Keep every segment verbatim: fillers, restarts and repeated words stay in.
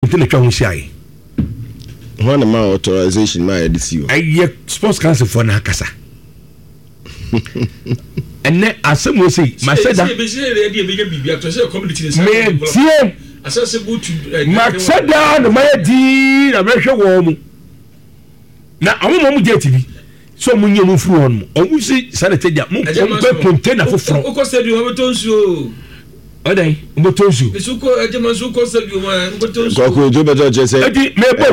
ntene twa ho siae one ma authorization ma edisi o aye sports council for na kasa enne asem we say ma say da me tie asase go to ma say da no ma di na me hwe wo mu na awu mu je tv so mu nye mu furu on mu omu si sanete dia mu ko container foforo o ko stadium ho betonsu odan mbotonsu isuko ejema suko stadium mbotonsu ko ko jo beto je say edi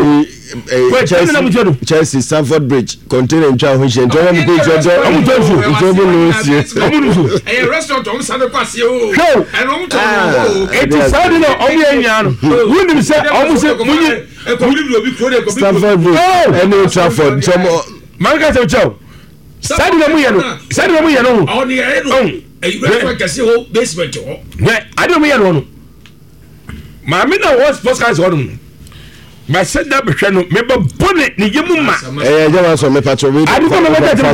mebo Chelsea Stamford Bridge container ntwa ho hye ntwa mu ko jo jo mbotonsu jo bo no sie omunusu eh restaurant on sabe kwase o and on to eti saudi no omu enya no wundum se omu se munyi e ko bi obi kro de ko bi Stamford Bridge and Old Trafford so manka se chao saudi no mu ye no saudi no mu ye no on ye no e restaurant kase ho basement ho ne ade mu ye no ma me na was sports cars ho no ma said that behwe no me ba bone ne yemu ma eh jama so me patro we ade ko me ba tete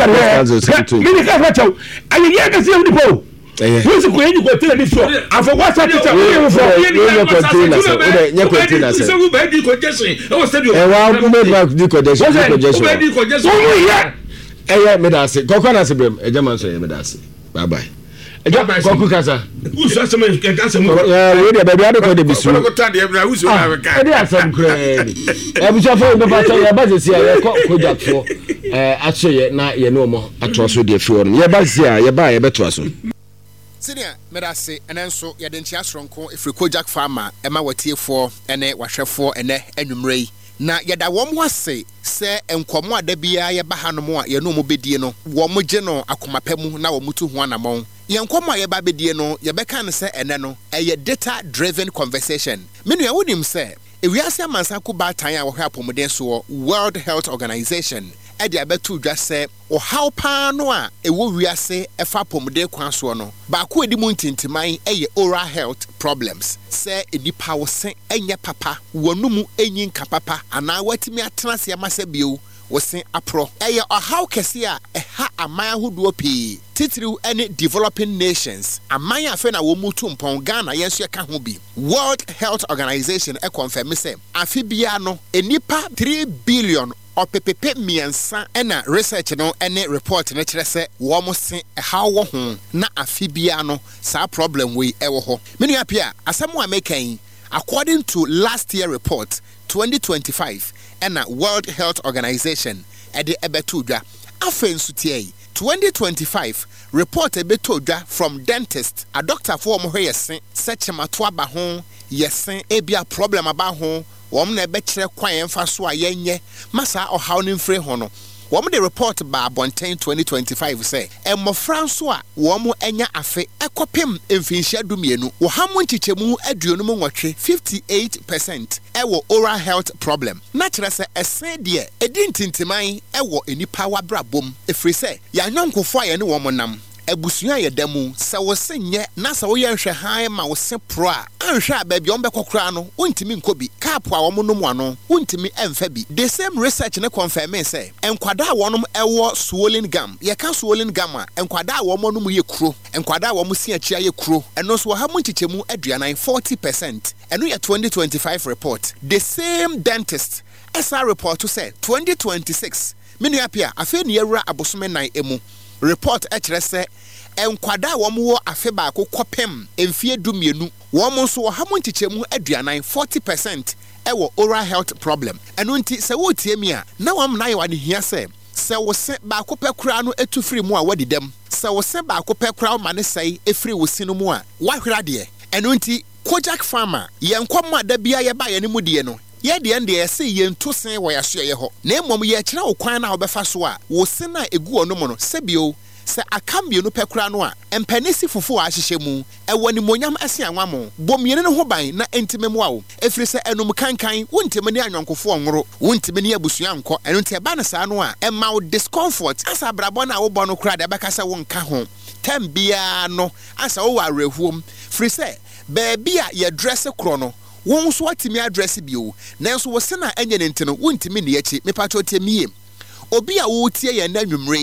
ka me ni ka fa chao aye ye ka se udi po eh wo se ko eni ko tele ni so afọ wa sa tete wo ye fo ye ni ko tele so o de nye ko tele so so wo ba di ko jesu e wo stadium eh wa mo me ba di ko jesu ko jesu wo ba di ko jesu wo ye eh ye me da se kokko na se brem eh jama so ye me da se bye bye eja kokko kasa usu asem e kasa mu eh we de ba bi adoko de bisu ko ta de bra usu na ka e de asem kre ni e bu chafo me ba ta ye ba se sia ye ko kojafo eh ache ye na ye no mo atro so de fi won ye ba sia ye ba ye beto aso senior medase enenso ye de ntia sronko efri kojak farmer ema watiefo ene wahwefo ene anwumrei na yeda wom wase se enkomo adabia ye ba hanom a ye no mo bedie no wom gye no akomapemu na wom tu ho anamon ye nkomo a ye ba bedie no ye beka ne se ene no eye data driven conversation menu ya wonim se ewiase amansa ko ba tan a wo hwa pomuden so World Health Organization edi abetu dwa se o how pa no a ewo wiase efa pomuden kwan so no ba ko edi mu ntintiman eye oral health problems se enipa wo se enye papa wonumu enyin ka papa ana watimi atena se amase bio wo se apro eye o how kese a eha aman ahodo pii titiriw any developing nations aman afa na wo mutu mpon Ghana yenso ka ho bi World Health Organization e confirm se afi bia no enipa three billion or pepepe miensa ena research no ene report ne kire se wo mo se how wo ho na afibia no sa problem we e wo ho menu apia asemo amekan according to last year report twenty twenty-five ena World Health Organization ede ebeto dwa afensu tie twenty twenty-five report ebeto dwa from dentist a doctor for mo yesen sechemato aba ho yesen ebia problem aba ho wom na ebekire kwan emfa so a yenye masa ohaw ne mfre ho no wom de report ba Bonten twenty twenty-five say emofra so a wom enya afe ekopem emfinhia dumienu wo hamu nchichemu aduonu mu nwotwe fifty-eight percent ewo oral health problem na kire se esen de edi ntintiman ewo enipa wabrabom efri se ya nyonkofo a ye ne wom nam ebusuya ye damu se wo senye na se wo ye nhwe han ma wo se pro a anhwe a ba bi on bekokora no wontimi nkobi cap a wo monom ano wontimi emfa bi the same research ne confirm say enkwada a wonom ewo swollen gum ye ka swollen gum a enkwada a wo monom ye kuro enkwada a wo mo si achia ye kuro eno so ha mo nchichemu aduanan forty percent eno ye twenty twenty-five report the same dentist S R report to say twenty twenty-six menu apia afi ne yewura abosome nan emu report ekire se enkwada wo mo afe ba ko kopem emfie dumienu wo mo so ha mo nchichemu aduanan forty percent ewo oral health problem eno nti se wo tie mi a na wam na ye wade hia se se wo se ba ko pekura no etufiri mu a wadidam se wo se ba ko pekura ma ne sei efiri wo sinu mu a wahwera de eno nti Kojak farmer yenkom ada bia ye ba ye ne mu de no ye de ende ye se ye nto sen wo ya so ye ho na emom ye kire wo kwan na wo befa so a wo se na egu ono mo no sebio se akambie no pekura no a empanisi fufu a hyehye mu ewo ni monyam ase anwa mo bomiene ne ho ban na entime mu a wo efiri se enum kankan wontime ne anwonkofo onworo wontime ne abusua nko eno nte ba ne saa no a emma wo discomfort asa brabo na wo bo no kura de beka se wo nka ho tem bia no asa wo arehuom firi se baby a ye dress kro no won so atimi address bio nanso wo se na enye ne ntino wontimi ne yachi mepato tie mie obi a wo tie ye na nwumrei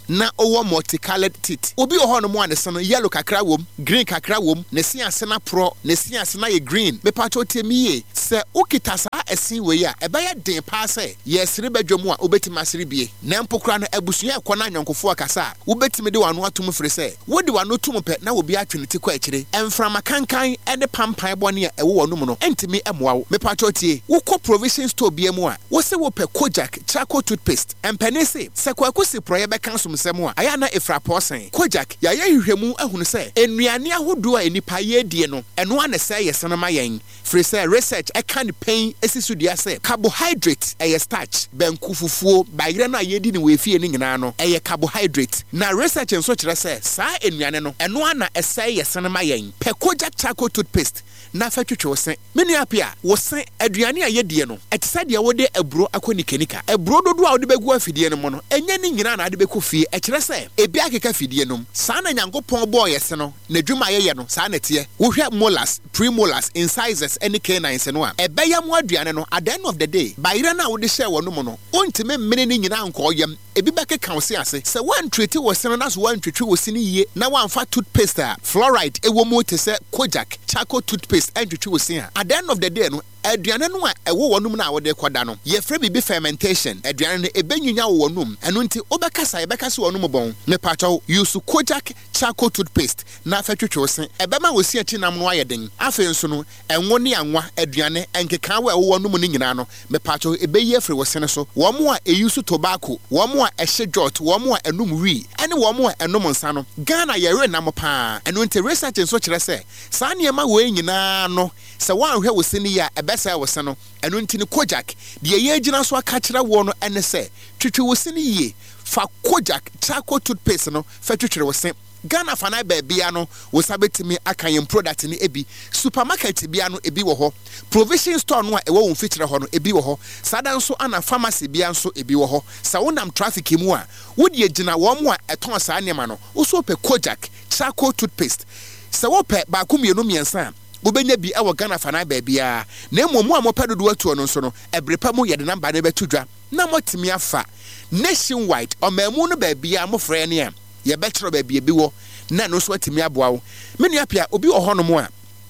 na owo multicolored teeth obi oho no mo anese no yellow kakra wom green kakra wom ne si ase na pro ne si ase na ye green me pacho temiye se ukita saa esi we ya ebe ya den pa se yesere badwom a obeti masere bie na mpokra no abusua ekona anyonkofo akasa obetime de wano atum fere se wodi wano tum pe na obi atweneti kwa akire emframa kankan ene pampan bone a ewo wonu mu no entimi emoawo me pacho tie wokọ provision store bia mu a wo se wo pe Kojak charcoal toothpaste empene se se kwakosi proye be kansum semu a aya na efra posen Kojak ya ye hwehwemu ahunu se enuane ahodo a enipa ye die no eno ana se ye senema yen free se research e kan pain esisu dia se carbohydrate e starch benku fufuo bayire na ye di ni we fie ni nyina no e carbohydrate na research enso kire se saa enuane no eno ana ese ye senema yen pe Kojak charcoal toothpaste na fa twetwe wosen menu apia wosen aduane a ye die no etisa de wode aburo akoni kenika aburo dodo a wode begu afidie no mo no enye ni nyina na ade beku fie e kire se ebi akeka fidie no saa na nyankopon boy yese no na dwuma ye ye no saa na tie wo hwe molars premolars incisors any canines no a ebeya mo aduane no at the end of the day bayire na wode share wono mo no ontime mmene ni nyina anko yam ebi beke kan se ase se wan treat wosen na so wan twetwe wosini yie na wan fa toothpaste a fluoride ewo mo te se Kojak charcoal toothpaste and you see at the end of the day no aduane no a ewo wonum na wode koda no ye frɛ bibi fermentation aduane no ebenyunya wo wonum eno nti obekasa ebekasa wonum bon me pacho use Kojak charcoal toothpaste na fa twetwe sen ebema wo si achi nam no ayeden afi nso no enwo ne anwa aduane enkeka wo ewo wonum ni nyina no me pacho ebeyi afre wo sen so wo mo a eyusu tobacco wo mo a ehye jot wo mo a enum wi ene wo mo a enum nsa no Ghana ye re nam pa eno nti research nso kire se saa niema wo nyina no se wan hwe wo seni ya ebesa wo se no eno nti ni Kojak de ye gina so aka kire wo no ene se twetwe wo seni ye fa Kojak charcoal toothpaste no fa twetwe wo se Ghana fana bebia no wo sabetimi akayen product ni ebi supermarket bia no ebi wo ho provision store no a ewo won feature ho no ebi wo ho sada nso ana pharmacy bia nso ebi wo ho sa wonam traffic mu a wodi agina wo mo a eton saa nema no wo so pe Kojak charcoal toothpaste sa wo pe ba ko mienu miensa wobenya bi ewo Ghana fana bebia na emu a mo pe dodo atu no nso no ebrepa mu yede namba ne betudwa na motimi afa nationwide o mamu no bebia mo frɛ ne a ye betro ba bia bi wo na no so atimi aboa wo menu apia obi ohono mo a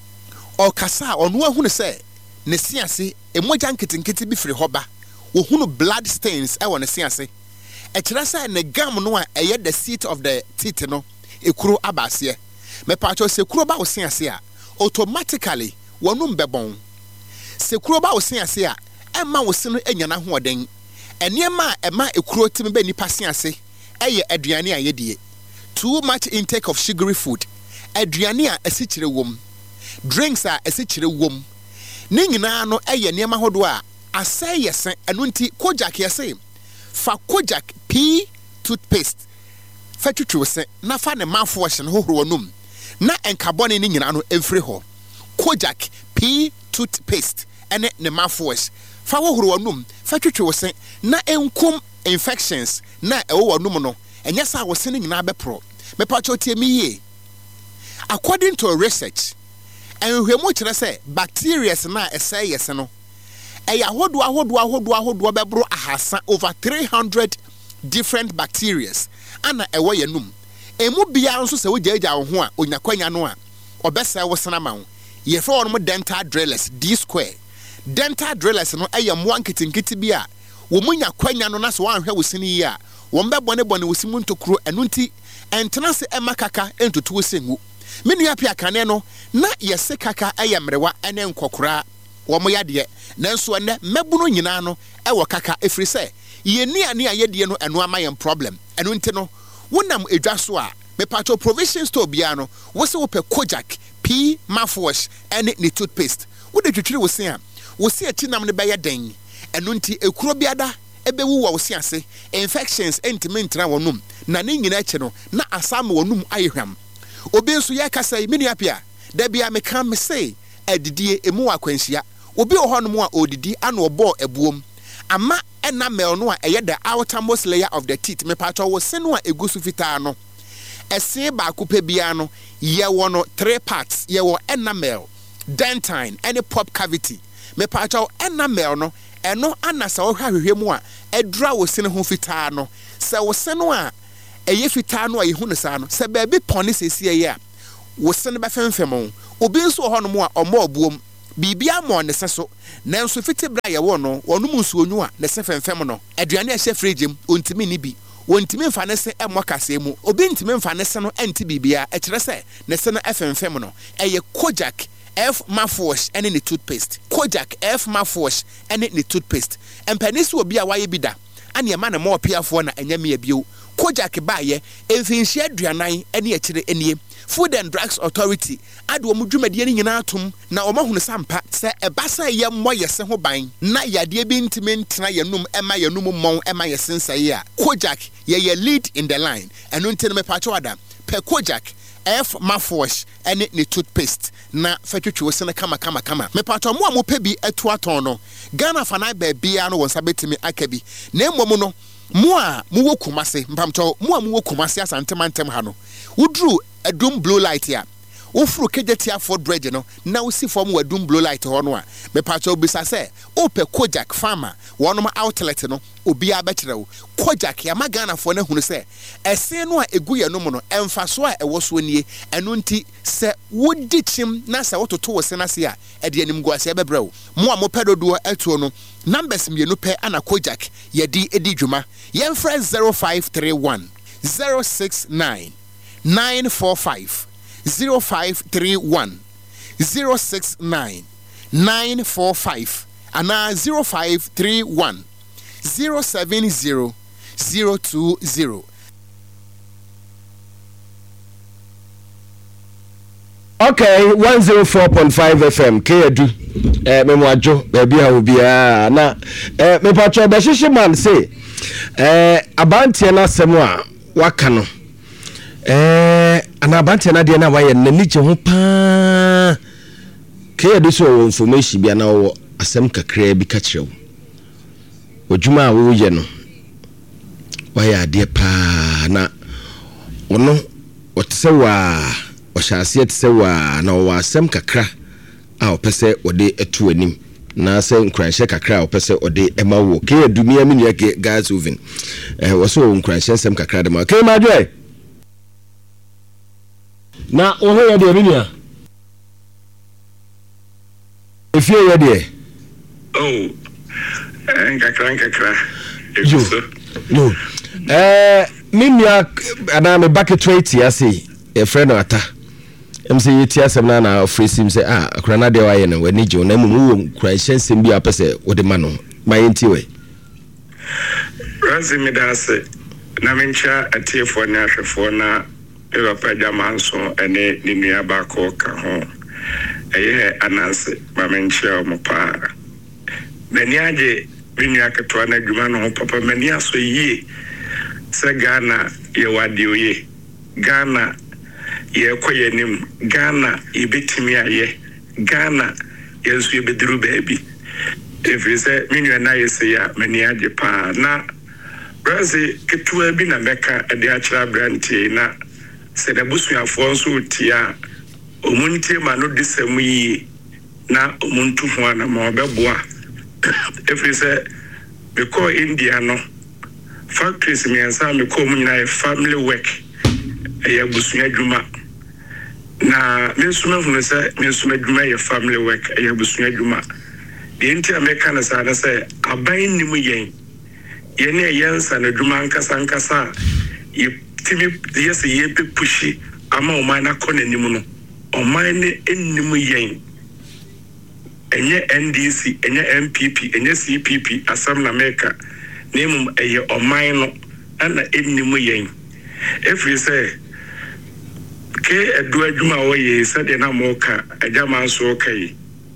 o kasa onu ahunu se ne siase emoja nketinketi bi firi hoba wo hunu blood stains e wo ne siase e kira se ne gam no a eye the seat of the teeth no ekuro abase me pacho se kuro ba wo siase a automatically wonum bebon se kuro ba wo siase a emma wo se no anya na hoden eniema emma ekuro timi be nipa siase eye aduane a yedie too much intake of sugary food aduane a esichire wom drinks a esichire wom ni nyina no eye niema hodo a asay yesen eno nti Kojak yese fa Kojak pea toothpaste fa twetwe se na fa ne mouthwash no hohoro num na enkabone ni nyina no emfiri ho Kojak pea toothpaste ene ne mouthwash fa hohoro num fa twetwe se na enkum infections na ewo wonum no enya sa wo se nyina bepro me pacho tie mi ye according to research enhwemu kire se bacteria na esay yese no eya hodo ahodo ahodo ahodo bebro ahasa over three hundred different bacteria ana ewo yenum emu bia nso se wo jaja wo ho a onyakwanya no a obesa wo sena ma wo ye fe wonom dental drillers D square dental drillers no eya mo anketinketi bia wo munya kwanya no na so wanhwe wo sini yi a wo mbe bone bone wo simu ntokuro enu nti entena se emakaka entutu wo sengu menu apia kane no na yese kaka eyemrewa ene nkokora wo mo yade nanso ene mebuno nyina no ewo kaka efiri se yeni ane ayede no eno amayen problem enu nti no wonam edwa so a me pato provision store bia no wo se wo pe Kojak pea mouthwash ene ni toothpaste wo de twetwere wo se a wo se atinam ne beye den enu nti ekuro biada ebewu wo se ase infections entimentra wonum na ne nyina eche no na asam wonum ayehwam obi nso ye kasa mini apia da bia me kan me say adidie emu akwansia obi ohonum a odidi ana obo ebuom ama enamel no a eye the outermost layer of the teeth me pato wo se no a egusu fitaa no ese ba akupe bia no ye wono three parts ye wo enamel dentine any pop cavity me pato enamel no eno anasa wo hwahwehwe mu a edra wo se ne ho fitaa no se wo se no a eye fitaa no ayi hu ne saa no se ba bi pone sesie ye a wo se ne ba femfem obi nso ho no mo a omo obuom bibia mo ne se so nanso fiti bra ye wo no onum nsuo nyu a ne se femfem no aduane a hye fridge m ontimi ni bi wontimi mfa ne se emo kase mu obi ntimi mfa ne se no enti bibia e kire se ne se no femfem no eye Kojak F mouthwash and any toothpaste. Kojak F mouthwash and any toothpaste. And penis will be a wire bida. And your man a more peer for and yammy abu. Kojak buy anything shared drianai any actually any Food and Drugs Authority. Add one mujumedian in atom. Now among the sampa say a bassa yam moya seho bine. Na ya dear being to maintain your num emma your num mon emma your sense a year. Kojak ye ye lead in the line. And until me patwada. Per Kojak F mouthwash and any toothpaste. Na fetwetwe wo sene kama kama kama me pato mo amope bi etu aton no Ghana fana ba bia no wonsa betimi akabi na mmom no mo a mo wo Kumase mpamto mo a mo wo Kumase asanteman ha no wudru adum blue light ya wo furu kejetia Ford Bridge no na wo si fom wadum blue light ho no a me pato bisa se ope Kojak farmer wonom outlet no obi abekere wo Kojak ya magana fo na hunu se ese no a egu ye no mo no emfaso a ewo so nie eno nti se wodi chim na se wototo wo se na se a e de anim guase bebere wo mo a mo pedodo atuo no numbers mienu pe ana Kojak ye di edi dwuma ye mfra zero five three one zero six nine nine four five zero five three one zero six nine nine four five and zero five three one zero seven zero zero two zero. Okay, one oh four point five F M Kedu eh memwajo baby a obia na eh me patcho be hihye man say eh abantie na asem a waka no eh ana abantie na de na waye nani je ho pa Kedu so information bia na wo asem kakra bi ka kirewo odwuma a wo ye no waye ade pa na ono otsewa Oshasi et sewa na wasem kakra a opese ode etu anim na se nkranhye kakra opese ode emawo ke adumia minu yake gas oven eh woso nkranhye sem kakra de ma ke ma joy na oho ye de minu ya efie ye de oh en kakra kakra yo yo eh minu ya ana me bucket rate ya say e friend ata em say yeti asem na na ofresim say ah akura na de waye na wani je na mu wo kura hyensem bi apese wo de ma no ma yenti we Razi mi da se na mencha atiefo na ahwefo na e pa jamanso ene ni nua ba ko ka ho eye ananse ma mencha mo pa mani age binya ketwa na dwuma no papa mani aso yie se Ghana ye wade oye Ghana ye koyenim Ghana ibetimi aye Ghana yensu yebeduru baby every say minua na yesi ya mani age pa na Brazil ketua bi na meka e de akira branti na se de busuafo nso tia omuntie ma no disemu yi na omuntu ho ana ma obeboa every say we call India no factories me ansa me ko munyina family work e busunya dwuma na mensuma hu se mensuma dwuma ye family work e busunya dwuma de nti ameka na sa na se aban nimu yen ye ne yensa na dwuma nkasa nkasa ye timi yes ye pe pushi ama o man na kona nimu no o man ne ennimu yen enye N D C enye M P P enye C P P asam na meka nemu eye o man no ana ennimu yen every say ke edu adwuma wo ye sade na moka ajama so kai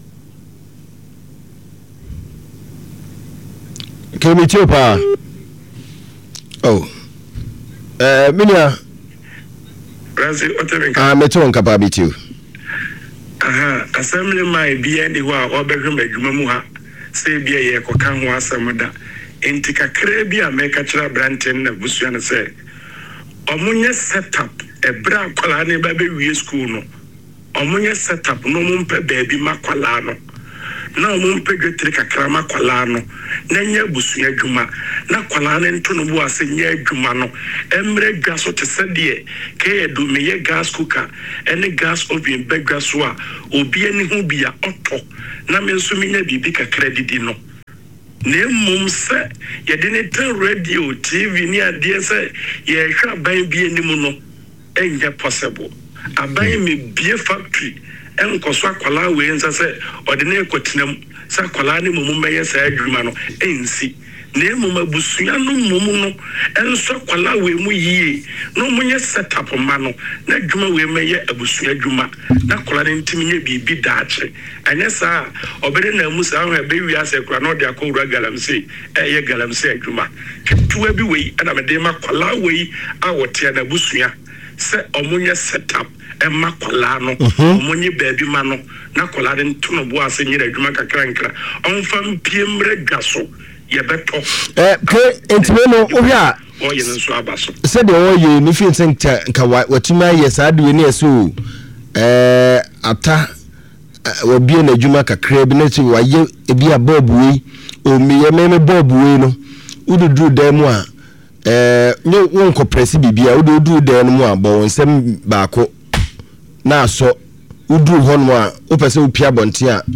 ke mi tiopa oh eh minia Brazil otebenka ah meto nkapa bitiu aha assembly mai bia ndi wa obehwem adwuma mu ha se bia ye koka ho asamda enti kakra bia meka kira branten na busua na se omunye setup ebra kwala ne ba be wie school no omunye setup no mumpe baby makwala no na ɔmo mpɛdwa tiri kakra ma kwalaa no na nyɛ busua adwuma na kwalaa no nto no bo ase nyɛ adwuma no emre dwa so te sɛ deɛ kɛyɛ do meyɛ gas cooker ɛne gas oven bɛdwa so a obi ani ho bi a ɔtɔ na me nso menya biribi kakra didi no na mmom sɛ yɛde ne ten radio T V ni adeɛ sɛ yɛhwɛ aban bi anim no ɛnyɛ possible aban me bie factory ɛnkɔso akwalaa wei nsa sɛ ɔde ne ɛkɔtenam sɛ akwalaa ne mmom mɛyɛ saa adwuma no ɛnsi na mmom abusua no mmom no ɛnso akwalaa wei mu yie na ɔmonyɛ setup ma no na adwuma wei mɛyɛ abusua adwuma na akwalaa no ntimi nyɛ biribi daakye ɛnyɛ saa ɔbɛde na mu saa ho ɛbɛwi asɛ kora na ɔde akɔwura galamsey ɛyɛ galamsey adwuma ketewa bi wei ɛna mede ma akwalaa wei a wɔteɛ na abusua sɛ ɔmonyɛ setup Emma Colano, Moni baby mano, Nacola and Tunobo, Senor Jumaka Crankra, on from P M Red Gasso, Yabeto. Eh, Intimano, oh, yeah, or you know, Swabasso. Said the oil you, if you think Kawai, what you may, yes, I do near so. Eh, Ata will be in a Jumaka Crabinet, why you be a Bob we, or me a meme Bob we no, would do them one. Eh, no one compress be I would do them one, but on some backo. Na so udru hon wa opese opia bonte a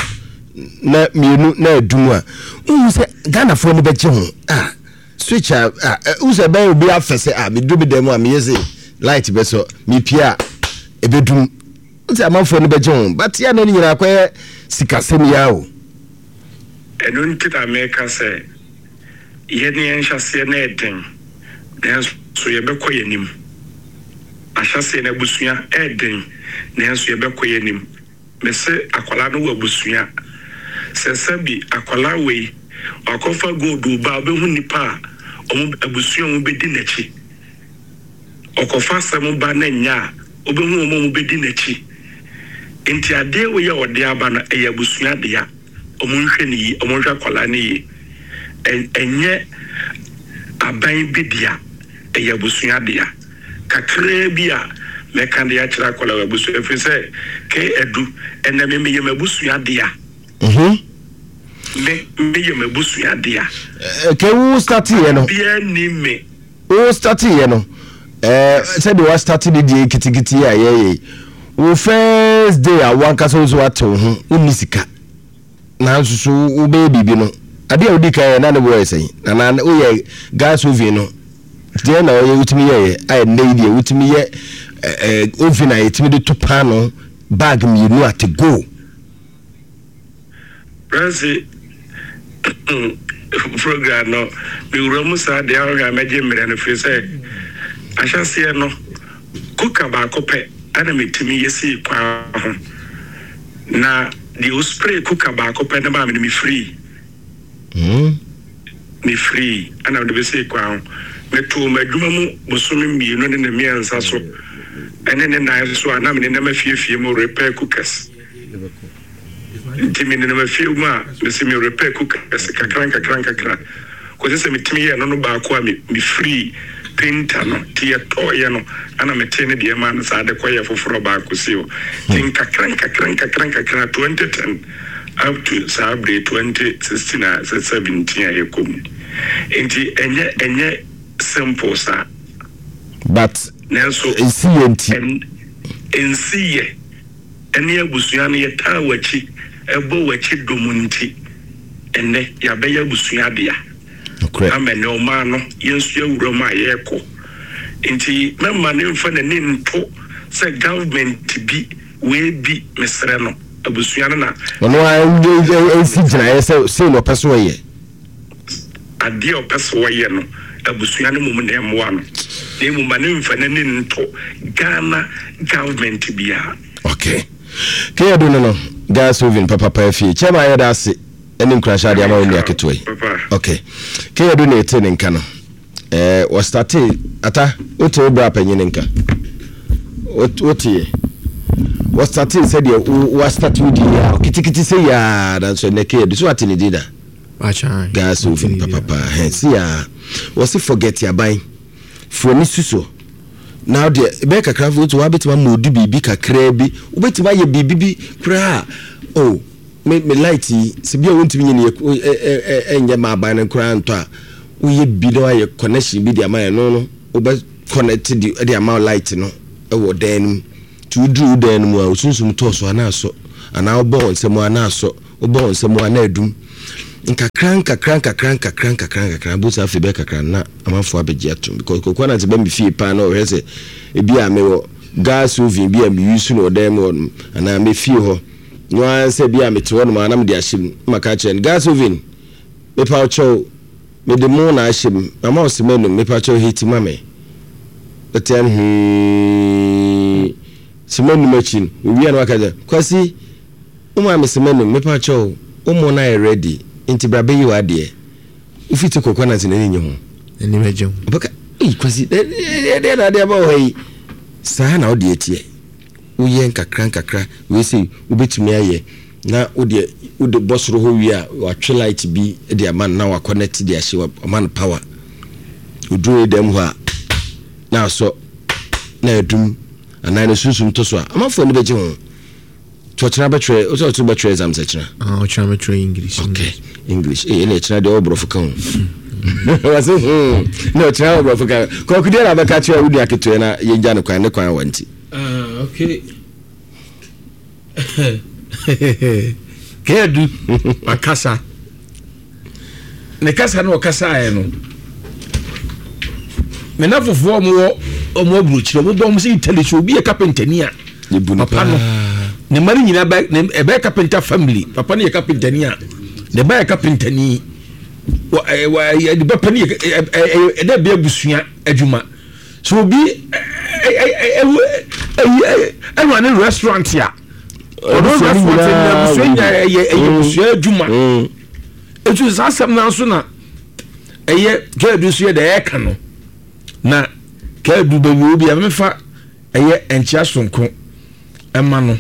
na mienu na adum a unu se Ghana fo ne beje ho ah switch a unu se ban obi afese ah me do be dem a me yese light be so me pia e bedum unu amanfo ne beje ho but ya na nyina akwa sikasem ya o eno ntita meka se ye ne enhyase na eden den so ye bekoye nim Ashase na busua eden na enso ye bekoye nim me se akwala no wa busua se sabi akwala we akofa godu ba be hu nipa omo abusua mo bedi nachi okofa sam ba na nya obe hu omo bedi nachi enti ade we ye ode aba na e abusua de ya omo nhwe ni omo nhwe akwala ni enye aban bidia e abusua de ya kakra bia meka de akira akola wabusu efise ke edu ena me meye mabusu adea mhm me meye mabusu adea ke wo start ye no bia ni me wo start ye no eh said we start the day kitikiti ya ye wo first day a wan kaso so ato ho unisika na nsusu wo be bibi no ade a odika ye na ne wo yesen na na wo ye gas oven no de na oye utimi ye ai lady utimi ye eh oven ai timi de to pano bag mi nu at go Brazil program no mi uramu sa de awga meje mere no fi say ahase no kuka ba kope ana metimi yesi kwa na the spray kuka ba kope na ba mi free mm mi free ana de be say kwa meto madwuma mu bosome mienu ne ne miensa so ene ne na so ana me ne ma fiefie mu repair cookers timi ne ma fie mu a me se me repair cookers kakran kakran kakran ko se me timi ye no no ba ko a me free painter no tie to ye no ana me tene de ma na sa de ko ye foforo ba ko si o tin kakran kakran kakran kakran twenty ten up to Saturday twenty sixteen and seventeen ye kom enti enye enye simple sir but nelso C N T and in see any abusua na yeta wachi ebo wachi domunti enne ya be ya abusua dia okay amene o ma no yensu awuro ma yeko nti memma ne mfa na ne nto se government bi we bi mesre no abusua na ono a si gina se se no peso ye ade o peso ye no abusua no mum na emwa no ne mum ma ne mfa na ne nto Ghana government bia okay ke do no no gas oven papa papa fie chema ya da se enim krasha de ama oni aketoi okay ke do na ete ne nka no eh o start ata oto bra panyin nka otie o start said you o start with ya kitikiti say ya da so ne ke do so atini dida acha gas oven papa papa he see ya was forget ya ban for ni suso now the be kakra vo to wabetima modi bibi kakra bi obetima ye bibi bi kra oh me me light se bia wontimi nyine enye ma ban no kura nto a woyɛ bi no ayɛ connection bi de ama no no oba connect di de ama light no e wo dan mu tu dru dan mu a osunsum to so ana so ana obo nsem ana so obo nsem ana adum nkakran nkakran nkakran nkakran nkakran nkakran bo sa fe be kakran na amafo abegye atom because kokwa na te ba me fie pa na o hwese e bi a me wo gas oven bi a me use no dan mu ana me fie ho no an se bi a me te wono ma na me de ahyem maka chen gas oven me pa cho me de mo na ahyem ama o se menu me pa cho hiti mame eten hi simenu machin wi an waka da kwasi o ma me se menu me pa cho o mo na ready inti brabe yi wa de ufiti coconut na nyi ho ni meje baka eh kwasi de de na de ba ho yi sa na o de etie wo yen kakran kakra we say ubetumi aye na o de o de bosro ho wi a wa twilight bi de aman na wa connect de ahye wa man power o do dem ho a na so na edum ana na susum to so a amafo ne beje ho to chira betre o so to betre exam se chira ah o chira betre english okay english eh na chira de obrof kan was hmm no chira obrof kan ko kudi na beka chira wudi aketo na ye gya ne kwan ne kwan wanti ah okay kedu akasa ne kasa no kasa aye no me na fofo mo mo abruchire mo bom se intelligence obi e carpenter ni a papa no ne mari nyina ba ne e ba carpenter family papa ne carpenter ni a ne ba carpenter ni wa wa de ba pani e da bia busua adwuma so obi e e run a restaurant ya o do restaurant na busua ye e busua adwuma etu zasam na so na eye ke busua da e ka no na ka du ba wi obi a mefa eye enchia sonko ema no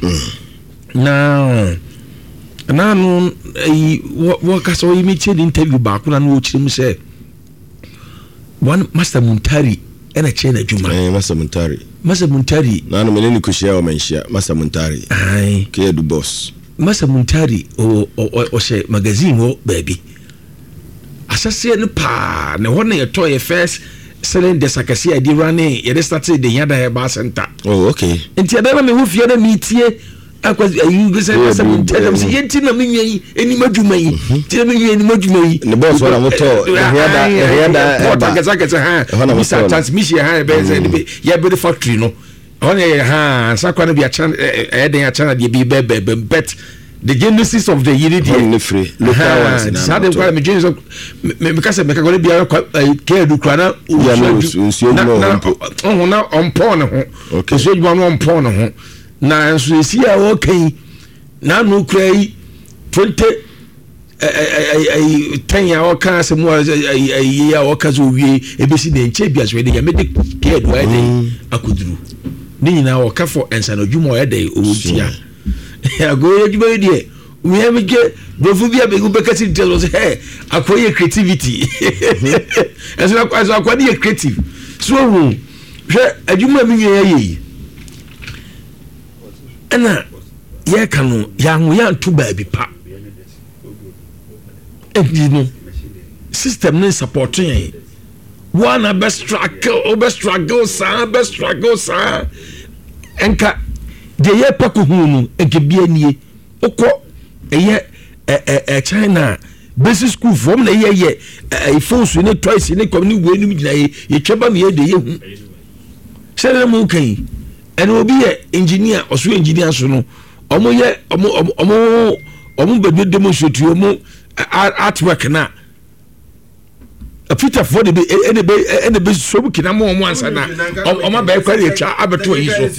na na no ai wo ka so yi mi che di interview ba kuna no chirim se one Master Muntari ena che na juma eh Master Muntari Master Muntari na no meneni kushia o menshia Master Muntari ai ke du boss Master Muntari o o o she magazine o baby asase ne pa ne ho na ye to ye first selling the sakasi adi running ye started the yada he ba center oh okay enti ada na me ho fie na metie akwa you go say Master Muntari say yenti na me nyi eni madwuma yi ti na me nyi eni madwuma yi ne boss wala moto yada yada port kasa kasa ha misa transmission ha be say ye be the factory no on ye ha sakwa na bi acha e den acha na de bi be be bet the genesis of the unity on the free local ones na so dey me genesis me because me ka go be ke du krana ya no unsuo no on na on pon ho okay so you no on pon ho na enso esi a okay na no krai twenty ai ai ten ya o kan se mo ai ya o kan so wie ebesi de nche bia so de ya me de ke du ai de akuduru ni nyina o ka for ensa no dwuma o ya de o tia ya go ye gibe die we have get bofu bia be go bekati tell us hey akoye creativity as as akwadi creative so hu hwe adwuma mi ye ye ana ye kanu ya hu ya ntu ba bi pa e no system ne support yen one best struggle best struggle sa best struggle sa enka de ye paku hunu enke bia nie okọ eye eh China basic school form na ye ye e phones ne toys ne kom ne wo enum gina ye ye tweba me ye de ye hu sele mu kan ene obi ye engineer oso engineer so no omo ye omo omo omo bedu demonstrate omo artwork na a Peter for the ene be ene be so bu kina mo mo ansa na omo ba kwari etwa abeto yi so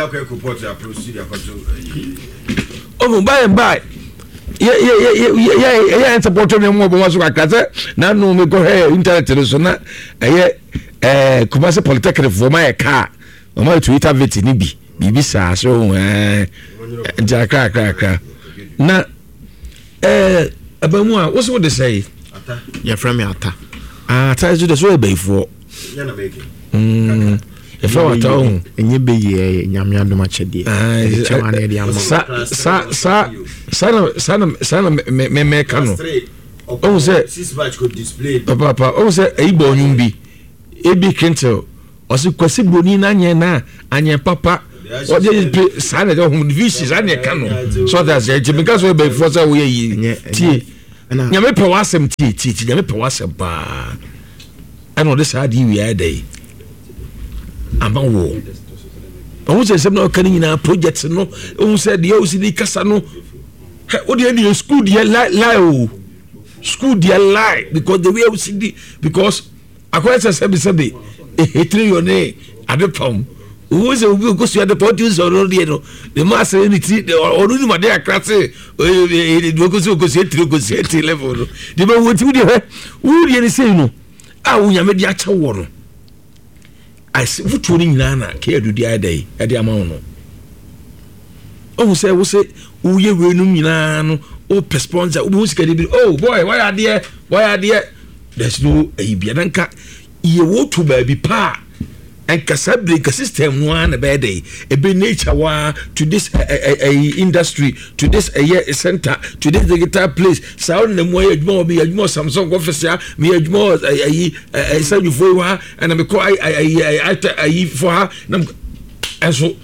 omo buy buy ye ye ye ye ye support me mo bo so kakase na no me go he internet so na eh eh Kumasi Polytechnic for my car o ma Twitter vet ni bi bibi sa so eh ja kra kra kra na eh abamu a what's what they say ata ya from me ata ah ata is the so e be for ya na beke mm If I were town, and you be a Yamiadoma Chedi. Sa, sa, sa, son, son, son, me, me, me, cano. Oh, say, six batch could display. Papa, oh, say, a born you be. A be Kentel. Or so, Quasiboni, Nanya, Anya, Papa. What did you sign it on Vicis, Anya Cano? So that's it, because we're before we tea. And Yame Pawasam tea, tea, Yame Pawasam bar. I know this idea we had day. I'm a war. I was a seminal canning in our projects, no, who said the O C D Casano. What do you school, dear lie? School, dear lie, because the way O C D, because I quite a seven Sunday, a trillion at the palm. Who is a go to the produce or the master anything or only my dear class, it goes to level. The man would do who you say no. I will have the actual one. I say, what tuning Nana care to the other at the amount. Oh, say, we say, oh, you will know, oh, sponsor, who's getting it. Oh, boy, why are there? Why are there? There's no a Bianca. You want to baby pa. And Casablanca system one a bad day, a big nature one to this a industry, to this a year center, to this the guitar place. Sound them way more me a more Samsung officer, me a more a send you for her, and I'm a quite I for her. And so,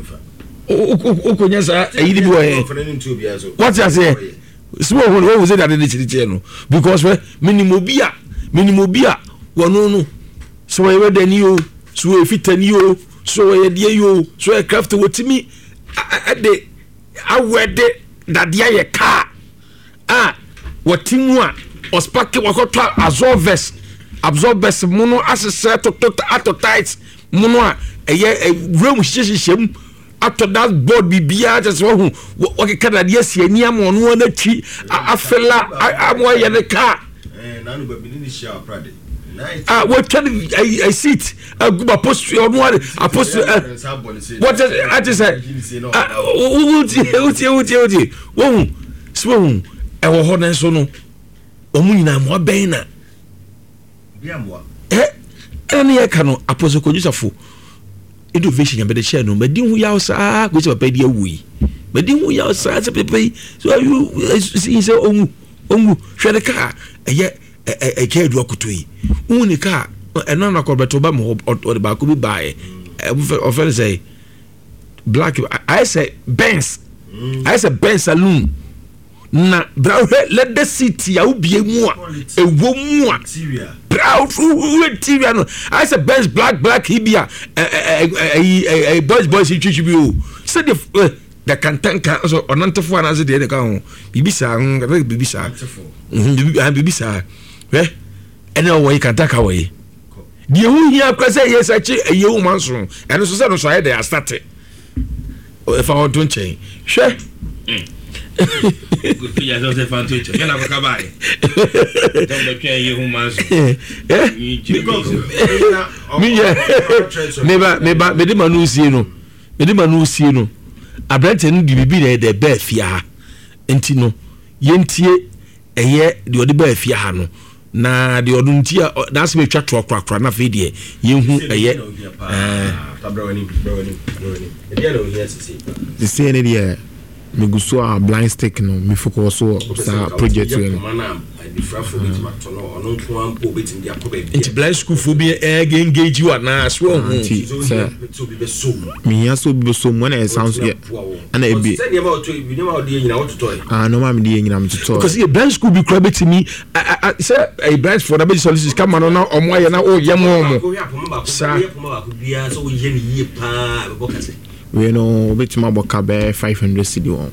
what I say? Small one was it at the channel because minimobia, minimobia, one no, so I read the new. So if it and you, so a dear you, so a craft with me, I wear that dear car. Ah, what Timua or Sparky was got to absorb vest, absorb vest, mono as a set of total tights, mono a year a room shishim after that board be beer just one what a cat yes, near one one a tree, a fella, I'm way in the car. None but beginning shower Friday. Ah, what can I, I see it? I go post on one. I post. What I just said. What what what what? Whoa, swung. I will hold on so no. Omuna mo bena. Eh, any I cannot. I post a conducive innovation. But the share no. But didn't we outside? Go to a baby we. But didn't we outside? So you see, so omu omu. Share the car. Yeah. A care do akutui unika and none of Corbeto or the back could buy or say black. I say Benz, I say Benz saloon. Na brown let the city I be a more a woman proud interior. I say Benz black black hibia a boys boys in Chichibu. Said the the cantanka or Nantafo as the account. Bibisa, Bibisa, Bibisa. Eh? And now we can take away. The who here can say yes, actually a young man's room, and so said, so I they are started. If I want to change, sure. Good for you, Joseph Antucho. You're not going to buy. Don't be paying you man's room. Eh? Never, never, never, no, see no, never, no, see no. I brought in the baby the bear fear. Entino, yentie a year the other bear fear no. Na the oduntia that's me twa to kwakwa na fe de yehu eye eh browani browani browani e dia no here sisi the say any there me guso a blind stick no me focus so sa project we no it's blind school for be engage you na so hu me ya so be so when it sounds yeah and e be ah no ma me dey nyina me to because a blind school be crab to me I say a blind for the base solutions come on na omo aye na o yem omo sa we no bit ma boka be five hundred cedi won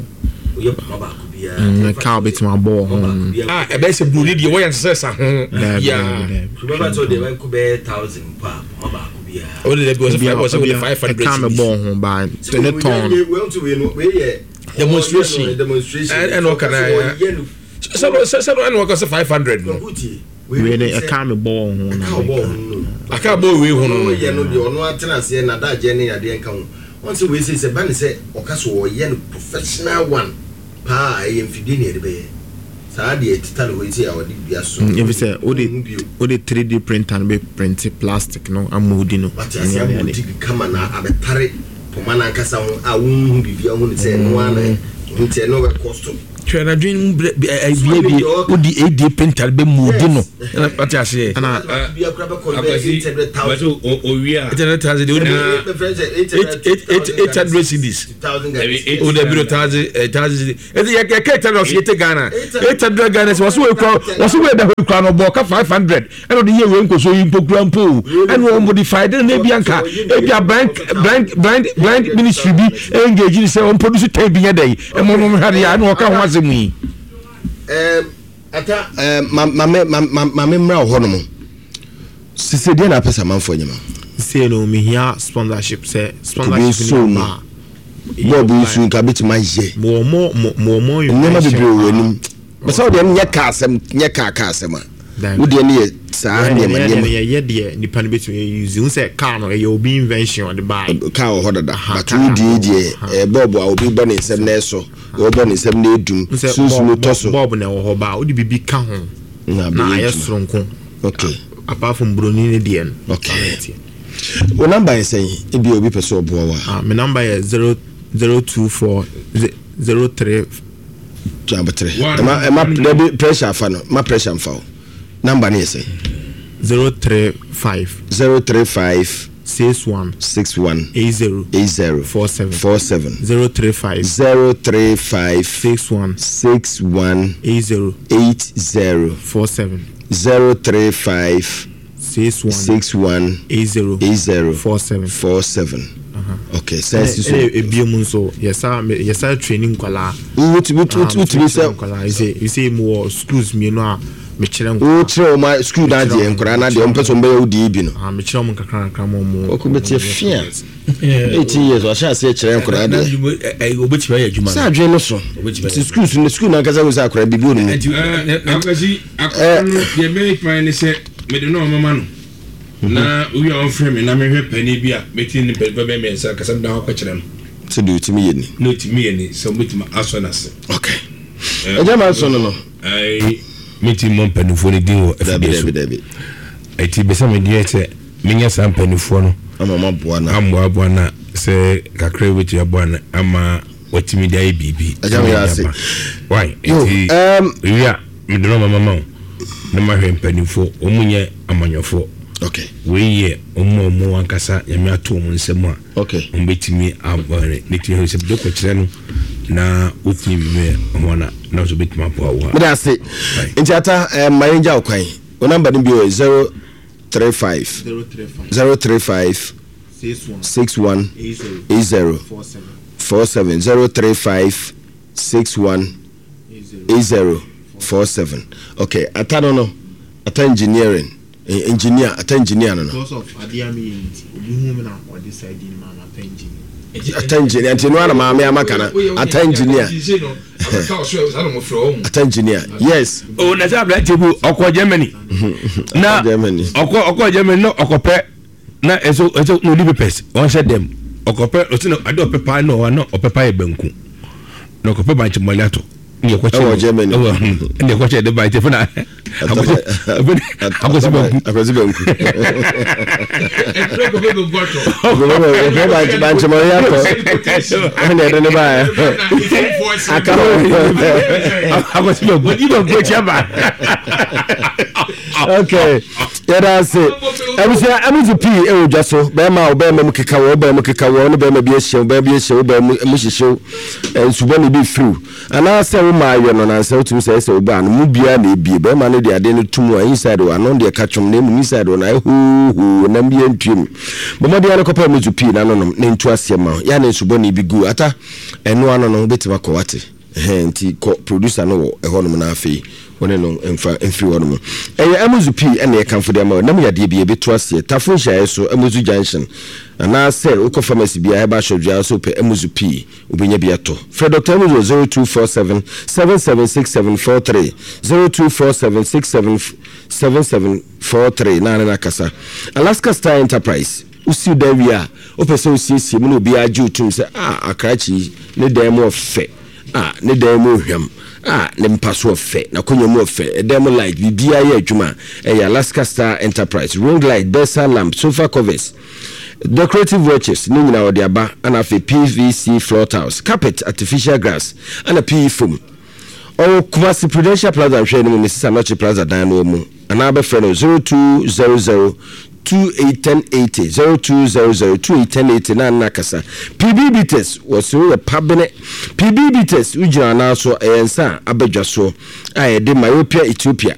mm car bit ma bo hon ah e be se blue dey we yan say sa ho yeah remember so dey like be one thousand pa ma ba ko bia o dey be five hundred car me bo hon ba ten ton we want to we no we demonstration demonstration and what can I so so so and what can five hundred no we dey a car me bo hon a car bo we hon no ye no dey ono atena se na da je ne ade nka ho once we say say ban say okaso wo ye no professional one pa e mfidi ne de be saa de tita no we say awodi bia so if say o de o de three D printer no be print plastic no amudi no what ya say amudi kama na abetare poma na nkasa ho a won bibia ho ne say no ana nti no we cost twena dwen bia bia o di A D printer be mudi no what ya say ana bia kura be convert eight hundred thousand o wi a eight hundred thousand eight hundred cedis o de biro thousand thousand e ya ke tell us yete Ghana eight hundred Ghana was we kwa was we da kwa no bo ka five hundred e no de ye we nkoso yi mpokura mpo e no modified na bia nka e bia blind blind blind blind ministry bi engage ni say on produce ten bi nyadai e mo mo hade ya na o ka ho asemu yi em ata em ma ma ma ma memra ho no mo sisi de na pesa manfo nyama say no me here sponsorship say sponsorship no Bob is in cabit my ye. More more more more you never be winning. But so then ya casem, ya casema. Would you near Sir? Yeah, dear, the pan between you say car or you'll be invention on the buy. Cow order that. But you did, Bob, I will be born in seven years so. You're born in seven days. Do Susan Tosso Bob and our about would be big count. Now, yes, strong. Okay. Apart from Brunini, dear. Okay. What number is saying? It be a bit so boy. My number is zero zero two four zero three. Number three. My my pressure fan. My pressure fan. Number is saying zero three five zero three five six one six one eight zero eight zero four seven four seven zero three five zero three five six one six one eight zero eight zero four seven zero three five six one six one eight zero eight zero four seven four seven. Uh-huh. Okay, sense so e biom so yes sir yes sir training kwala what what what what we say kwala you say you say more schools me no a me kire o tire my school na de nkora na de on person be o di bi no ah me kire mo kakra kakra mo mo o ko beti fia eighteen years o sha say kire nkora de eh obeti ba ya juma sa adwen no so schools no school na kaza wo sa akora bibi o no na kwasi akora de me plan ni say me de no mama no na we are on frame na me hwe pani bi a metin ni pe be me sa kasam da ko kire no so do timi yeni no timi yeni so metima aso na se okay e jama so no no ai metin mon panifo ni din wo dabi dabi ai ti be sa me die te menya sa panifo no ama maboa na amboa boa na se kakra wetu aboa na ama watimi dai bibi e jama ya se why eti um we are me do no mama ma na ma hwe panifo omunye amanyofo. Okay. We ye omo omo ankasa yame ato omo nsem a. Okay. Ombetimi abane neti he se doko kire no na otimi me omo na na so betimi apo awo. Me da se. Nti ata mayenja okwan. O number ni bi o zero three five zero three five six one eight zero four seven zero three five six one eight zero four seven. Okay, ata no no. Ata engineering. Engineer, at engineer, no. Because of Adiami, you women are on this side in man at engineer. At engineer, and you know, I'm a macana. At engineer, at engineer, yes. Oh, that's a black table, Oko Germany. Now, Germany, Oko Germany, no, Okope, na eso eso no libe pes. One said them. Okope, I don't pepper, no, no, or pepper benku. No, Okope by Chimalato. Ni kwa chini Germany ni kwa chini de ba tefuna akosi banku akosi banku ko bebe goto ko bebe ba ba chimo yato ene de ne ba akosi banku di banku chaba. Okay, yeah, that's it. I was here, I was a P. Oh, just so, Bama, Obama, Mukikawa, Obama, Mukikawa, Obama, be a show, baby, a show, Mushi show, and Subani be through. And I say, my, you know, and so to say, so, Ban, Mubia, maybe, Bama, they are then two more inside, or non, they catch them name inside, or I who, who, and be in trim. But my dear, compare me to P. And I don't know, name to us, Yama, Yan and Subani be good at her, and no one on bit of a coati. And he producer no, a honor fee. One no emfa emfiri wono mo eh amuzu p ene kan fo dem na me yade bia beto ase tafo hia so amuzu junction na say uko pharmacy bia e ba hwodua so pe amuzu p obenya bia to for Doctor Amuzu zero two four seven seven seven six seven four three zero two four seven six seven seven seven four three na na kasa Alaska Star Enterprise usi dawia opese usiesie mu no bia aju tum say ah akrachi ne dem ofe ah ne dem ohwam ah ne mpaso fe na konyomu fe demo light bibia ye adwuma e Alaska Star Enterprise ring light Besa lamp sofa covers decorative watches ni nyina odi aba ana fe P V C floor tiles carpet artificial grass ana P E foam o Kumasi Prudential Plaza hwe ni Missus Anochi Plaza dan no mu ana be friend zero two zero zero two eight one zero eight zero zero two zero zero two eight one zero eight na nakasa P B B test was so pabene P B B test ujina na so ensa abadwaso aye de myopia Ethiopia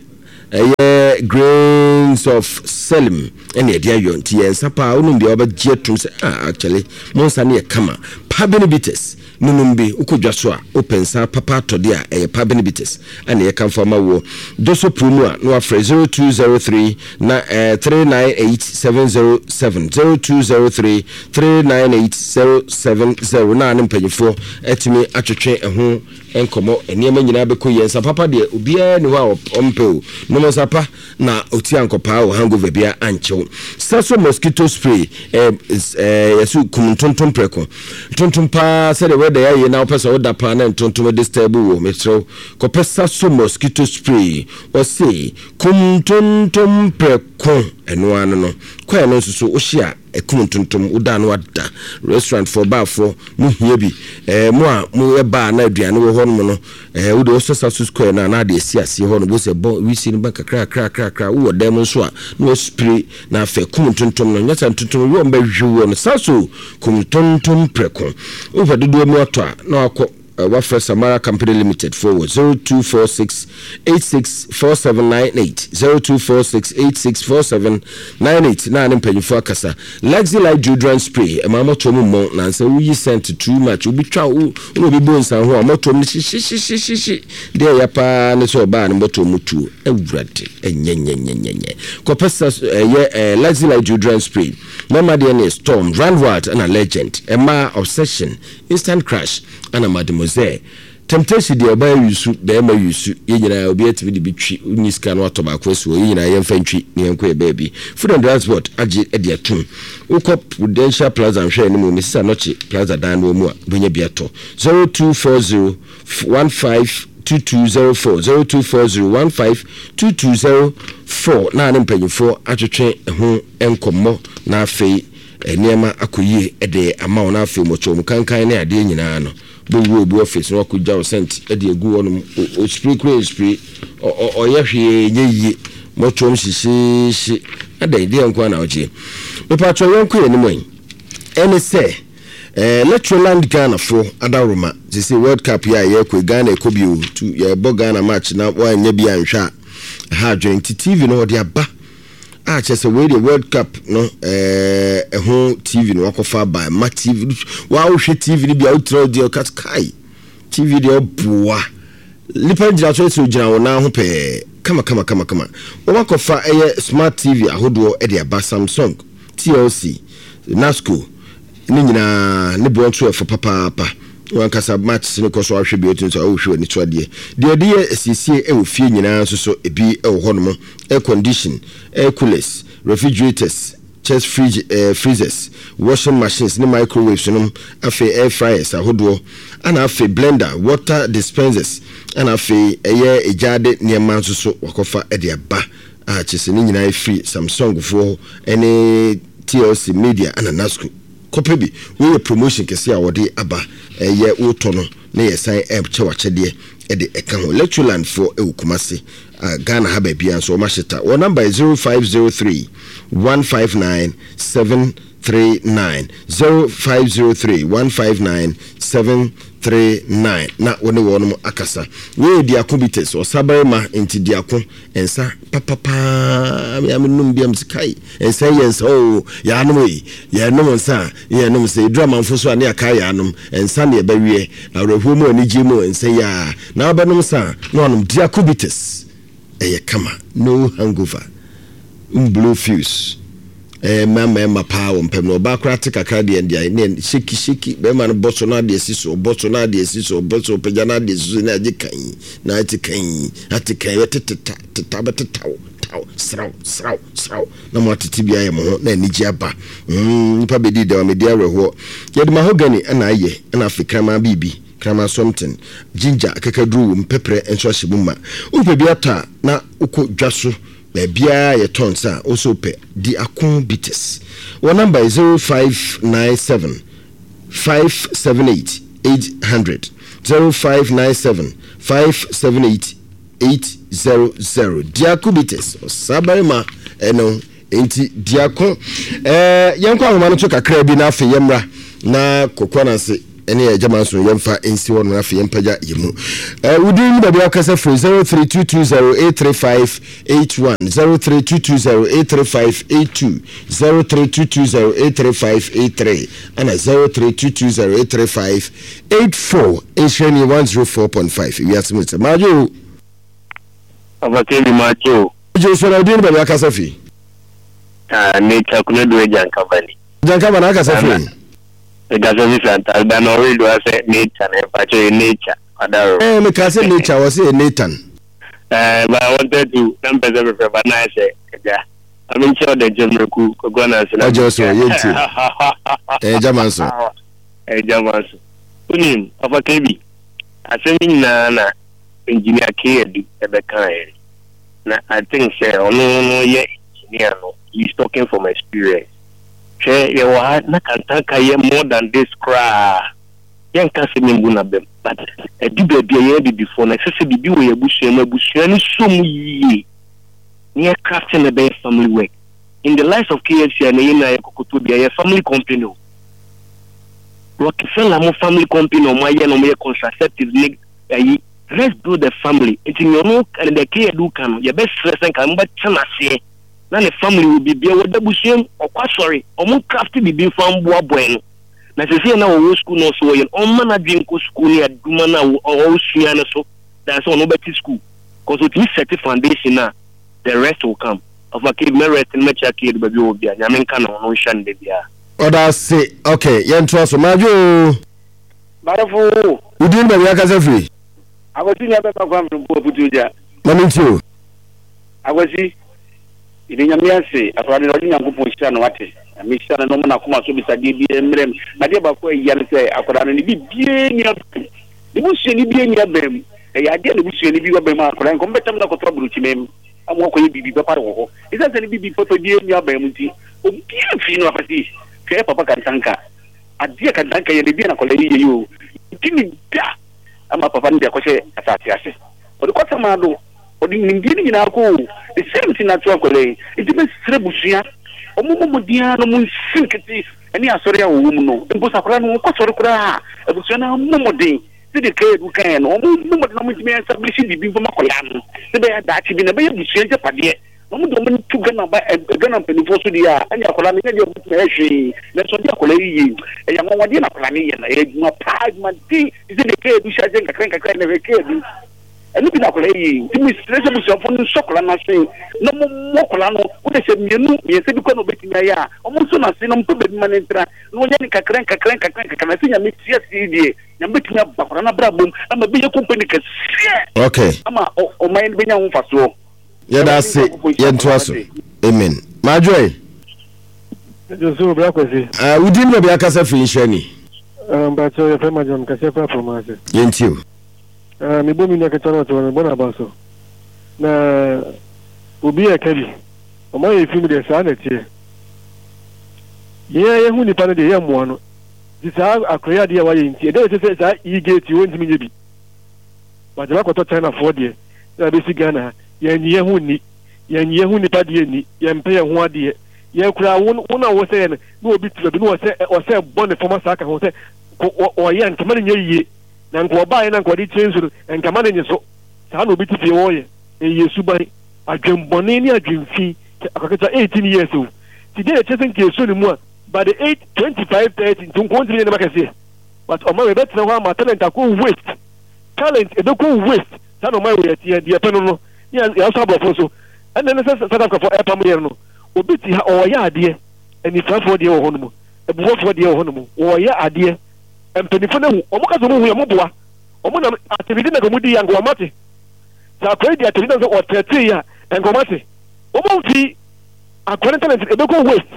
eh grains of selim ene e dia yo nti ensa pa onum bia obagye tum se ah actually monsa ne kama pabene bites nunumbi ukudwaso a opensa papa tode a eh pabenibitis ane ye kan fama wo doso promo a no afre zero two zero three na three nine eight seven zero seven zero two zero three three nine eight zero seven zero na ne mpanyifo etimi atwetwe eho enkomo eniema nyina beko yensa papa de obia ni wa ompeo no mo sapa na otia nkopa o hangover bia anchew saso mosquito spray eh eh yesu kumuntontom preko tontom pa se de weda ya ye na opesa oda pa na ntontom disturb wo metro ko pesa so mosquito spray o say kumuntontom preko eno anu no kwa no susu o hia ekumuntontom uda no ada restaurant for bar for mu hia bi eh mo a mo e bar na aduane wo hono no eh wo do so sasu square na na de esi ase hono bo se bo wi si no banka kra kra kra kra wo dem so a no spray na fa kumuntontom no nyata ntontom wo mba hwi wo no sasu kumuntontom preko wo fa dodo mu ato a na akọ Uh, Wafra Samara Company Limited forward zero two four six eight six four seven nine eight zero two four six eight six four seven nine eight na mpanyifo akasa Luxy Light deodorant spray e ma moto mu mo na nse wi scent too much obi twa wo no bi bonsan ho moto mu shi shi shi shi shi de ya pa ne so ba ne moto mu tu ewurade enyenyenyenyenye ko pesa ye Luxy Light deodorant spray mama de ne Storm Randward and a Legend e ma Obsession Instant Crush ana mademoiselle temptation de oba yusu be ma yusu yenyina obi atimi de bitwi uniska no atoba kwaso yenyina yemfa ntwi ne enko e baby food and transport age e de atum ukọ Prudential Plaza hwe ne mu Missus Anochi Plaza dan no mu a benya biato zero two four zero one five two two zero four zero two four zero one five two two zero four na ne mpanyifo atwetwe ho enkommo na afei eniema akoyie ede ama na afei mocho mu kankan ne ade nyina no bo wo bo office no akugya o sent e de egu wonu o spray cray spray o o ye hwe nyeyi mocho mshishi shi ade ide enko na oje me patro yenko ye ni moyin ene se eh Electroland Ghana for adaruma they say World Cup ya ye ko Ghana ekobi o tu ye bo Ghana match na wa nya bi anhwa ha join T V no de aba ah chese we the World Cup no eh ehun T V no akofa by ma T V wa wo hwe T V ni bia utro de kat kai T V de oboa lipa jira so so jira wona ho pe kama kama kama kama o wakofa eye smart T V ahodo e de aba Samsung T L C Nasco ni nyina ne bo nto e for papa papa wan kasa match ne koso ahwe bi otin so ahwe ni to de de de esisie e ofie nyina so so ebi e wo hono air condition air coolers refrigerators chest fridge uh, freezers washing machines ne microwaves no afi air fryers ahodo ana afi blender water dispensers ana afi eye ejade niema so so wakofa e de aba a chese ni nyina free Samsung fo ene T L C media ana Nasco kopebi we promotion kese a wode aba eye woto no na ye san app che wachede e de eka ho Electroland for e Kumasi Ghana ha bia so ma shita o number is zero five zero three one five nine seven three nine zero five zero three one five nine seven three nine na woni wonum akasa we diakobites o sabarema enti diako ensa papapa me amnum biam skai ensa yensa o ya anum yi ya anum ensa ya anum se drama mfoso ane aka ya anum ensa ne bawie awrehu mu ani gimo ensa ya na obanum sa no anum diakobites eye kama no hangover um blue fuse eh mama mama power mpem no ba krati kakra de ndia ne shiki shiki be man boso na de siso boso na de siso boso peja na de siso na je kan na ati kan ati kan weteta teta betetaw taw sraw sraw sraw na mo atiti bia ye mo na ni aba mm nipa bedi de wa media reho ye de mahogany na aye na afrika ma bibi krama something ginger kakadru mpepre enso hibuma upe biata na uko dwaso ba bia ye tonsa also pe di akon bites one number is zero five nine seven five seven eight eight hundred zero five nine seven five seven eight eight zero zero diakubites sabarema eno enti diako eh yenko ahoma no to kakra bi na afa yemra na kokona se ene ya jama so yemfa ensi won na afa yempaja yemu eh udin ba bia kasa for zero three two two zero eight three five eight one zero three two two zero eight three five eight two zero three two two zero eight three five eight three and zero three two two zero eight three five eight four Asian one oh four point five we are smith majo abakeli macho jo so na udin ba bia kasa fi ah nature kuna do jankabani jankabani akasa fi e gaso vi santa da no we do ase nature na pacho nature adaro eh me ka say nature was say Nathan eh but I wanted to number the paper na say ja I mean sure the general ko gona se na ojo so yenti eh jamanso eh jamanso unim afakebi asemi na na engineer K ebe kan na I think say ono no ye engineer no he's talking from experience. Che ye wa na kantaka ye more than this cry. Yen ka se nimbu na bem. But e di be bia ye bi before na se se bibi wo ye busu na busu ni so mu yi. Ni crafting a be family work. In the life of K F C na ye na ye kokoto bia ye family company. Rockefeller mo family company o ma ye no me contraceptive nig ayi. Let's build a family. It's in your no and the K do can ye be stress and can but chana se. Na the family will be be with the bushim or quite sorry or more crafty be from boa bueno. Na se se na wo school no so yen on managing ko school ya duma na o suya na so that's on no better school because it is set foundation na the rest will come of a kid merit and match a kid baby obi anya men kan no shan de bia oda say okay yen to so majo barafo udin ba ya kasa free agoti nya be ba kwam bo butuja mami tio agoti idenya miase afrani no nya ngupo nshira no wate amishana no na kuma so bisa di bi emrem na de ba ko yare se akoda no ni bi bie nya ni busu ni bie nya bem e ya de ni busu ni bi wa bem akoda ko betam na ko trouble chimem amwo ko ye bibi ba pare ko isa se ni bibi foto di nya bem ti o bie fi no afati ke papa kan tanka adia kan tanka ye bi na ko le ye yo tini da ama papa ndi ko se atati ase o ko sama do odi ngini ni na ko the same thing na to ko le it be srebusia o mo mo dia no mo sinkiti ani asori a wo mu no mbo sakora no ko sori kura ebusia na mo mo din se de ke du kan no mo mo mo na mo timi establish di bi fo makola no se be da chi bi na be busia je pade no mo do mo tu gana ba gana pe ni fo so dia ani akola ni je bu me hwe na so dia akola yi e ya mo wadi na akola ni ye na e ma pa ma di se de ke du sha je kakran kakran na be ke du enu bi na kola yi timi stress bu so fo no sokola na sen no mo mo kola no o de se mienu mi se bi ko no betima ya o mo so na sen no mo be bi manentra no nya ni kakran kakran kakran kakran na se nya mi tia si die nya betima ba kola na bra bom ama bi ye company ka sie okay ama o main be nya ho faso ya da se ye nto aso amen majoy Josu bra kwesi ah udin no bi akasa fi nhani um ba so ye fema jom ka se fa from ase yentio ah mi bo mi na ka tano to na bona ba so na obi e kabi o ma ye fi mi de sa na tie ye ye hu ni pa no de ye mo no di sa akroya de wa ye ntie de se se sa i gate won ti mi ye bi ba jaba ko to China for de na be si Ghana ye nyi ye hu ni ye nyi ye hu ni pa de ni ye mpe ye hu ade ye kura won na wo se ne no obi ti be no wo se o se bon former saka ho se o ye ntama ne ye na nko ba ye na nko di chensu nkama ne nyeso sa na obi ti fi wo ye e yesu bai adwembone ni adwemfi akakata eighteen years o ti de chesen ke so ni mu a by the eight twenty-five thirty tun ko ntimi ne makase but o ma we betre ho ama talent ko waste talent e be ko waste sa no ma we tie die pe no no ya ya so abofo so and then say South Africa for airpam here no obi ti ha o ya ade eni frafo de wo ho no mu ebuwofo de wo ho no mu o ya ade empenifo na hu o mo ka so mu hu ya mo boa o mo na activity na ko mu di ya ngo mate sa ko di activity na o thirty ya ngo mate o mo fi according talent e be ko waste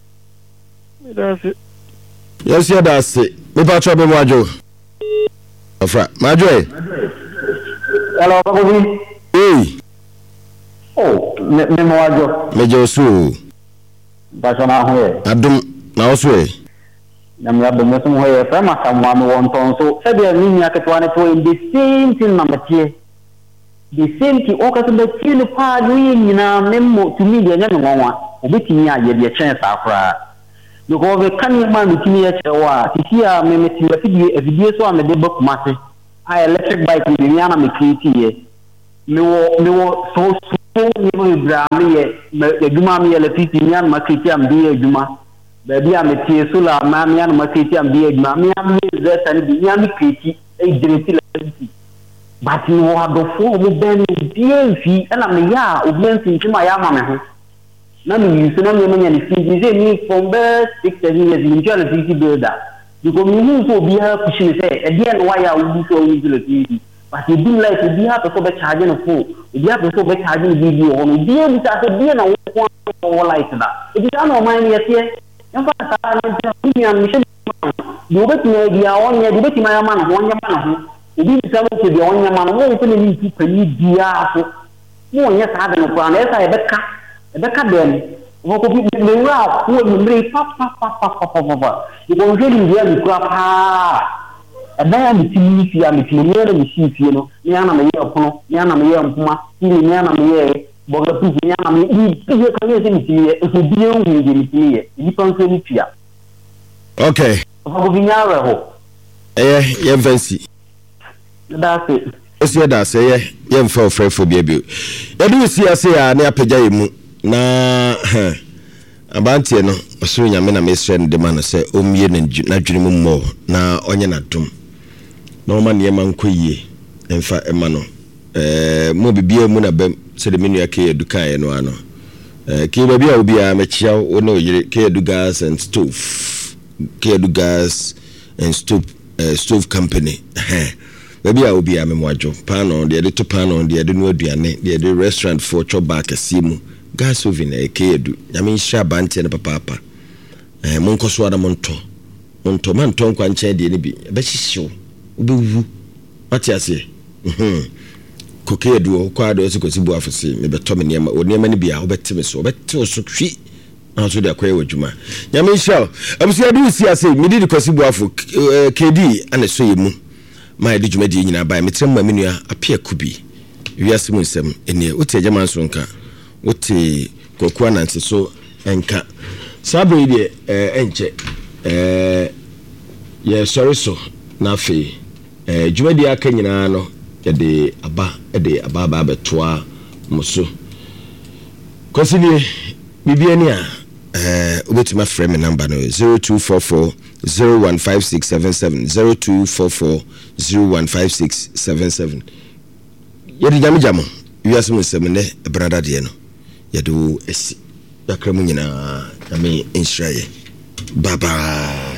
that's it yes yeah that's it me pa tro be mo ajo Afra, Majoy. Hello, Baby. Hey. Oh, me me moajo. Mejo su. Bashona hoye. Adum na oswe. Na me abom so hoye fa ma samwa me won ton so. Se bia ni nya ketwa ne to in the same thing na matie. The same thing o ka so be tie no pa ni nyina memo to me de nya me nwanwa. Obetimi aye de chen sa akra. Because we can man mitimi ya chewa. Tisi ya me me tiwa video video so am de bakumase. I electric bike ni nyana me create ye. Me wo me wo so so ni mo ibrahim ye me djuma me le fiti nyana ma create am de djuma. Be bia me tie so la ma nyana ma create am de djuma. Me am ye zeta ni bi nyana create e direct la fiti. But ni wo do fo mo ben die fi na me ya o ben sin tuma ya ma me ho. Na me use na me manya ni fiti ze ni from be six seven years in join the fiti builder. Because me who so be ha pushing say e dia no wire wo so use the fiti. But you do like you have to be charging a phone. You have to be charging video on the end of the day and one like that. It is not mine yet here. In fact, I am mission. You bet me the on your debate my man, one your man. You did some to the on your man, what is any people need the more yes, I have no plan. Yes, I bet cut. The cut then. What could be the route? Who will bring pop, pop, pop, pop, pop, pop, pop. You go really really crap. Ah. Aba mi timi fi am timi ne mi si fi no ni ana me ye opono ni ana me ye mpuma ni ana me ye boga pi ni ana me ni ye kan ye mi timi ye so bi e wu ye mi timi ye ni pan so ni tia. Okay, Ko bi nya re ho eh ye fancy that's it. Osia da say ye ye mfa ofrefo bia bio ye do si ase ya na apagya yemu na abantie no osoro nyame na mesre ne de ma no se omie na dwene mu mo na onye na dum no ma ne ma nkoyie emfa ema no eh mo bibia mu na bam se de menu ake eduka ye no ano eh ke bibia obi a mechia wo na oyire ke edu gas and stove ke edu gas and stove uh, stove company eh bibia obi a memwajo pano de de to pano de de no aduane de de restaurant for choba akasimu gas oven e ke edu nyame hia bantie ne papa papa eh monko so ada monto monto man ton kwa nche de ne bi be hihio obewu wati ase mhm koke edu kwa do se kosi bu afese me beto me niam o niam ne bia obetime so obetto so twi na so de akoye wadwuma nyame hia abusi adu si ase me di kosi bu afu kedi ane so yemu ma edi dwuma di nyina ba me trem ma menua apia kubi wiase mu nsem ene oti agyaman so nka oti koku ananse so enka sabre de eh enche eh ye sorry so na fe eh dwuma di aka nyina no de aba de aba ba betoa muso kosini bibia ni a eh obetima frame number no zero two four four zero one five six seven seven zero two four four zero one five six seven seven yedi jam jam wiase mu semne brada de no yedo esi yakramu nyina ame inshraye baba